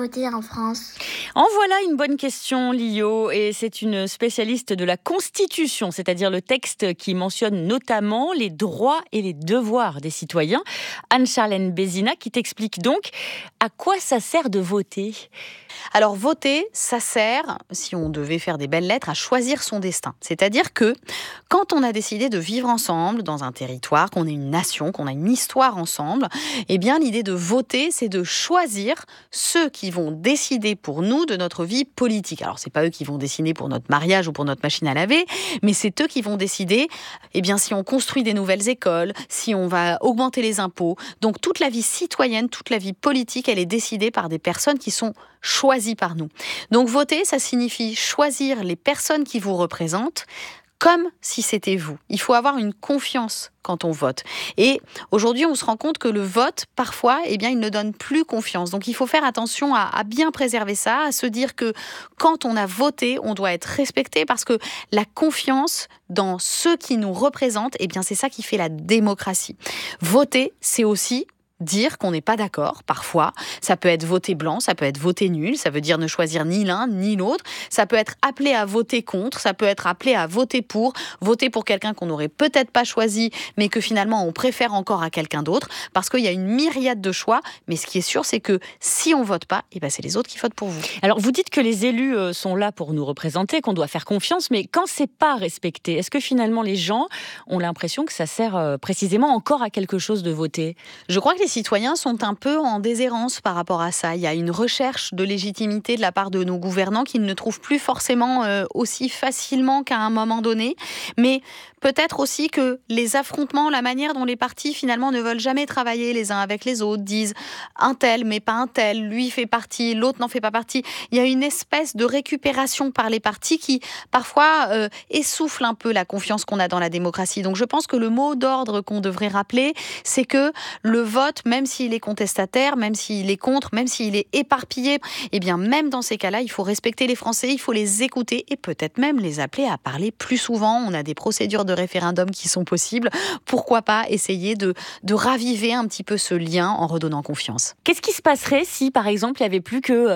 voter en France? En voilà une bonne question, Lio, et c'est une spécialiste de la Constitution, c'est-à-dire le texte qui mentionne notamment les droits et les devoirs des citoyens. Anne-Charlène Bézina qui t'explique donc à quoi ça sert de voter. Alors voter, ça sert, si on devait faire des belles lettres, à choisir son destin. C'est-à-dire que quand on a décidé de vivre ensemble dans un territoire, qu'on est une nation, qu'on a une histoire ensemble, eh bien l'idée de voter, c'est de choisir ceux qui vont décider pour nous de notre vie politique. Alors c'est pas eux qui vont décider pour notre mariage ou pour notre machine à laver, mais c'est eux qui vont décider, eh bien si on construit des nouvelles écoles, si on va augmenter les impôts. Donc toute la vie citoyenne, toute la vie politique, elle est décidée par des personnes qui sont choisies par nous. Donc voter, ça signifie choisir les personnes qui vous représentent comme si c'était vous. Il faut avoir une confiance quand on vote. Et aujourd'hui, on se rend compte que le vote, parfois, eh bien, il ne donne plus confiance. Donc il faut faire attention à bien préserver ça, à se dire que quand on a voté, on doit être respecté parce que la confiance dans ceux qui nous représentent, eh bien, c'est ça qui fait la démocratie. Voter, c'est aussi dire qu'on n'est pas d'accord, parfois. Ça peut être voter blanc, ça peut être voter nul, ça veut dire ne choisir ni l'un ni l'autre. Ça peut être appelé à voter contre, ça peut être appelé à voter pour quelqu'un qu'on n'aurait peut-être pas choisi, mais que finalement on préfère encore à quelqu'un d'autre, parce qu'il y a une myriade de choix. Mais ce qui est sûr, c'est que si on vote pas, eh ben c'est les autres qui votent pour vous. Alors vous dites que les élus sont là pour nous représenter, qu'on doit faire confiance, mais quand c'est pas respecté, est-ce que finalement les gens ont l'impression que ça sert précisément encore à quelque chose de voter ? Je crois que les citoyens sont un peu en déshérence par rapport à ça. Il y a une recherche de légitimité de la part de nos gouvernants qu'ils ne trouvent plus forcément aussi facilement qu'à un moment donné. Mais peut-être aussi que les affrontements, la manière dont les partis finalement ne veulent jamais travailler les uns avec les autres, disent un tel mais pas un tel, lui fait partie, l'autre n'en fait pas partie. Il y a une espèce de récupération par les partis qui parfois essouffle un peu la confiance qu'on a dans la démocratie. Donc je pense que le mot d'ordre qu'on devrait rappeler, c'est que le vote, même s'il est contestataire, même s'il est contre, même s'il est éparpillé, eh bien même dans ces cas-là, il faut respecter les Français, il faut les écouter et peut-être même les appeler à parler plus souvent. On a des procédures de référendum qui sont possibles. Pourquoi pas essayer de raviver un petit peu ce lien en redonnant confiance. Qu'est-ce qui se passerait si, par exemple, il n'y avait plus que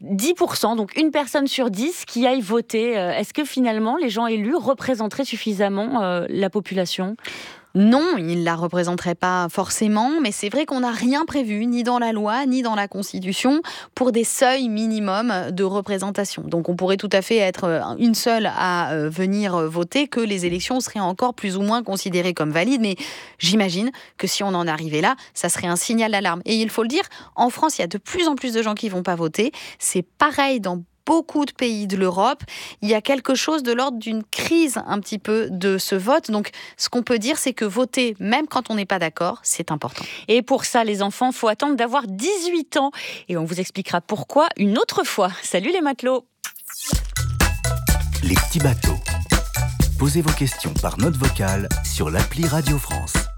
10%, donc une personne sur 10 qui aille voter ? Est-ce que finalement, les gens élus représenteraient suffisamment la population ? Non, il ne la représenterait pas forcément, mais c'est vrai qu'on n'a rien prévu, ni dans la loi, ni dans la Constitution, pour des seuils minimums de représentation. Donc on pourrait tout à fait être une seule à venir voter, que les élections seraient encore plus ou moins considérées comme valides, mais j'imagine que si on en arrivait là, ça serait un signal d'alarme. Et il faut le dire, en France, il y a de plus en plus de gens qui ne vont pas voter. C'est pareil dans beaucoup de pays de l'Europe, il y a quelque chose de l'ordre d'une crise un petit peu de ce vote. Donc, ce qu'on peut dire, c'est que voter, même quand on n'est pas d'accord, c'est important. Et pour ça, les enfants, il faut attendre d'avoir 18 ans. Et on vous expliquera pourquoi une autre fois. Salut les matelots. Les petits bateaux. Posez vos questions par note vocale sur l'appli Radio France.